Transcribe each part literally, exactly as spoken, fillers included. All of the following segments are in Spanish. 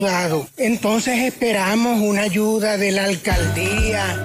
Entonces esperamos una ayuda de la alcaldía.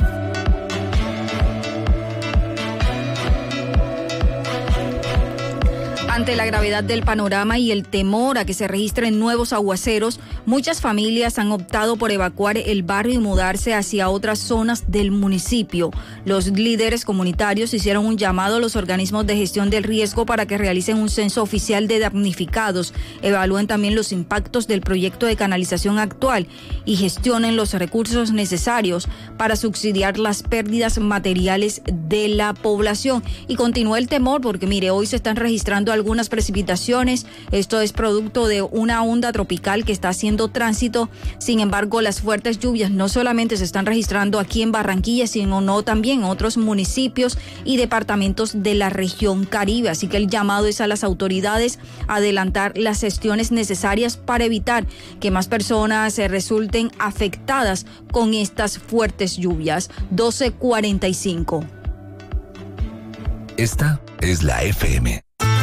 Ante la gravedad del panorama y el temor a que se registren nuevos aguaceros, muchas familias han optado por evacuar el barrio y mudarse hacia otras zonas del municipio. Los líderes comunitarios hicieron un llamado a los organismos de gestión del riesgo para que realicen un censo oficial de damnificados, evalúen también los impactos del proyecto de canalización actual y gestionen los recursos necesarios para subsidiar las pérdidas materiales de la población. Y continúa el temor porque, mire, hoy se están registrando algunos algunas precipitaciones. Esto es producto de una onda tropical que está haciendo tránsito. Sin embargo, las fuertes lluvias no solamente se están registrando aquí en Barranquilla, sino no también en otros municipios y departamentos de la región Caribe. Así que el llamado es a las autoridades a adelantar las gestiones necesarias para evitar que más personas se resulten afectadas con estas fuertes lluvias. doce cuarenta y cinco. Esta es la F M.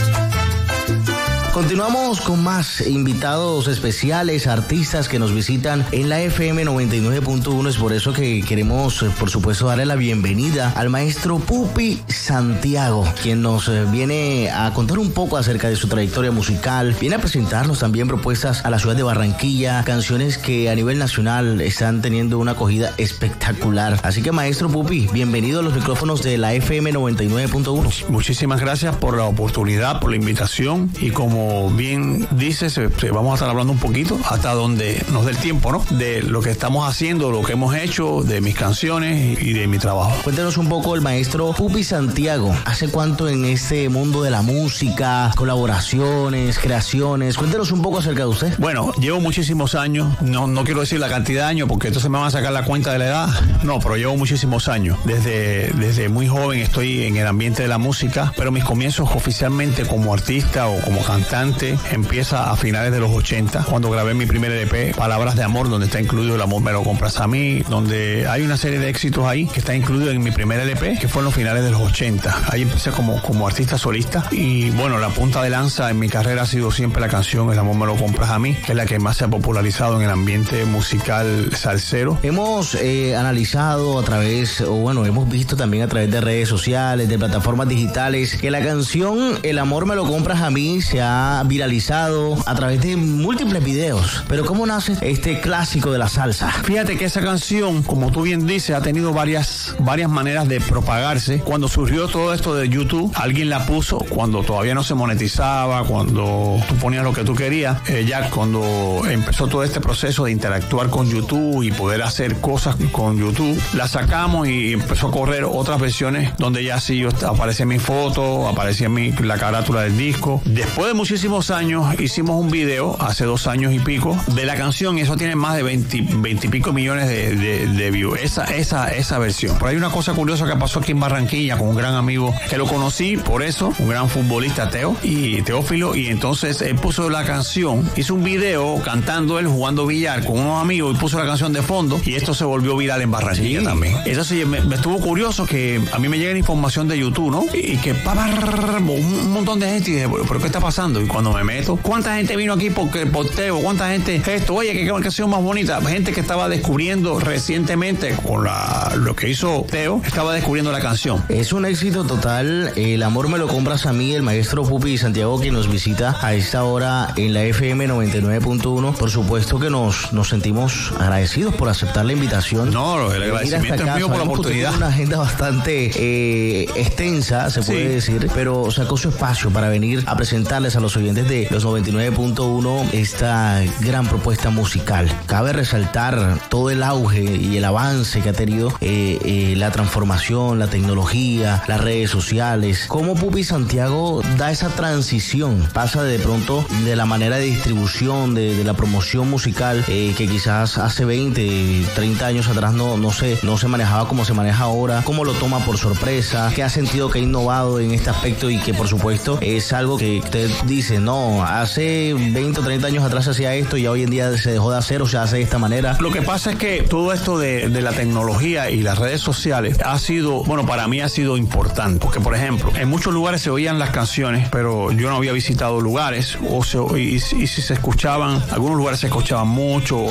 Continuamos con más invitados especiales, artistas que nos visitan en la F M noventa y nueve punto uno. Es por eso que queremos, por supuesto, darle la bienvenida al maestro Pupi Santiago, quien nos viene a contar un poco acerca de su trayectoria musical. Viene a presentarnos también propuestas a la ciudad de Barranquilla, canciones que a nivel nacional están teniendo una acogida espectacular. Así que, maestro Pupi, bienvenido a los micrófonos de la F M noventa y nueve punto uno. Muchísimas gracias por la oportunidad, por la invitación, y como Como bien dices, vamos a estar hablando un poquito hasta donde nos dé el tiempo, ¿no? De lo que estamos haciendo, lo que hemos hecho, de mis canciones y de mi trabajo. Cuéntanos un poco, el maestro Pupi Santiago. ¿Hace cuánto en este mundo de la música, colaboraciones, creaciones? Cuéntanos un poco acerca de usted. Bueno, llevo muchísimos años. No, no quiero decir la cantidad de años porque entonces me van a sacar la cuenta de la edad. No, pero llevo muchísimos años. Desde, desde muy joven estoy en el ambiente de la música, pero mis comienzos oficialmente como artista o como cantante empieza a finales de los ochenta, cuando grabé mi primer L P, Palabras de Amor, donde está incluido El amor me lo compras a mí, donde hay una serie de éxitos ahí que está incluido en mi primer L P, que fue en los finales de los ochenta. Ahí empecé como, como artista solista y bueno, la punta de lanza en mi carrera ha sido siempre la canción El amor me lo compras a mí, que es la que más se ha popularizado en el ambiente musical salsero. Hemos eh, analizado a través, o bueno, hemos visto también a través de redes sociales, de plataformas digitales, que la canción El amor me lo compras a mí se ha viralizado a través de múltiples videos. Pero ¿cómo nace este clásico de la salsa? Fíjate que esa canción, como tú bien dices, ha tenido varias, varias maneras de propagarse. Cuando surgió todo esto de YouTube, alguien la puso cuando todavía no se monetizaba, cuando tú ponías lo que tú querías. Eh, ya cuando empezó todo este proceso de interactuar con YouTube y poder hacer cosas con YouTube, la sacamos y empezó a correr otras versiones donde ya sí yo aparecía mi foto, aparecía mi, la carátula del disco. Después de muchísimos años hicimos un video, hace dos años y pico, de la canción, y eso tiene más de veinte, veinte y pico millones de, de, de views, esa, esa, esa versión. Pero hay una cosa curiosa que pasó aquí en Barranquilla con un gran amigo que lo conocí por eso, un gran futbolista, Teo, y Teófilo, y entonces él puso la canción, hizo un video cantando él jugando billar con unos amigos y puso la canción de fondo, y esto se volvió viral en Barranquilla sí. también. Eso sí, me, me estuvo curioso que a mí me llega la información de YouTube, ¿no? Y que pa, pa, pa, un, un montón de gente, y dije, ¿pero qué está pasando? Y cuando me meto, ¿cuánta gente vino aquí porque por Teo? ¿Cuánta gente esto? Oye, qué canción más bonita. Gente que estaba descubriendo recientemente con la, lo que hizo Teo, estaba descubriendo la canción. Es un éxito total. El amor me lo compras a mí, el maestro Pupi Santiago, que nos visita a esta hora en la F M noventa y nueve punto uno. Por supuesto que nos, nos sentimos agradecidos por aceptar la invitación. No, el agradecimiento es mío por la oportunidad. Tiene una agenda bastante eh, extensa, se puede sí. decir, pero sacó su espacio para venir a presentarles a los oyentes de los noventa y nueve punto uno esta gran propuesta musical. Cabe resaltar todo el auge y el avance que ha tenido eh, eh, la transformación, la tecnología, las redes sociales. Cómo Pupi Santiago da esa transición, pasa de pronto de la manera de distribución, de, de la promoción musical eh, que quizás hace veinte, treinta años atrás no, no, se, no se manejaba como se maneja ahora, cómo lo toma por sorpresa, qué ha sentido que ha innovado en este aspecto y que por supuesto es algo que usted dice, no, hace veinte o treinta años atrás se hacía esto y ya hoy en día se dejó de hacer o se hace de esta manera? Lo que pasa es que todo esto de, de la tecnología y las redes sociales ha sido, bueno, para mí ha sido importante, porque por ejemplo, en muchos lugares se oían las canciones, pero yo no había visitado lugares, o se, y, y si se escuchaban, algunos lugares se escuchaban mucho,